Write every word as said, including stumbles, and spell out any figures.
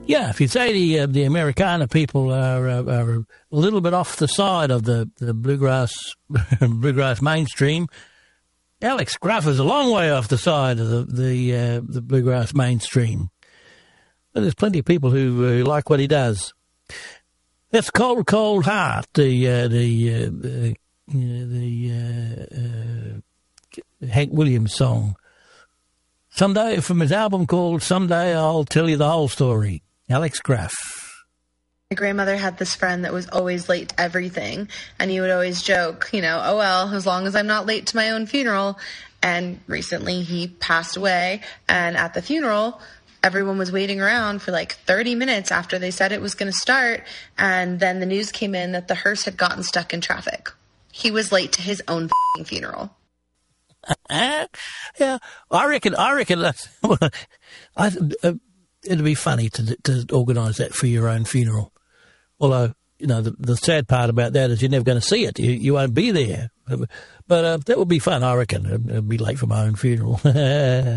Yeah, if you say the uh, the Americana people are, uh, are a little bit off the side of the, the bluegrass bluegrass mainstream, Alex Gruff is a long way off the side of the the, uh, the bluegrass mainstream. But there's plenty of people who uh, like what he does. That's Cold, Cold Heart, the uh, the uh, uh, the uh, uh, Hank Williams song. Someday, from his album called Someday I'll Tell You the Whole Story. Alex Gruff. My grandmother had this friend that was always late to everything, and he would always joke, you know, oh, well, as long as I'm not late to my own funeral. And recently he passed away, and at the funeral, everyone was waiting around for like thirty minutes after they said it was going to start, and then the news came in that the hearse had gotten stuck in traffic. He was late to his own f***ing funeral. Yeah, I reckon, I reckon that's, I, uh, it'd be funny to to organise that for your own funeral. Although, you know, the, the sad part about that is you're never going to see it. You, you won't be there. But uh, that would be fun, I reckon. I'd be late for my own funeral.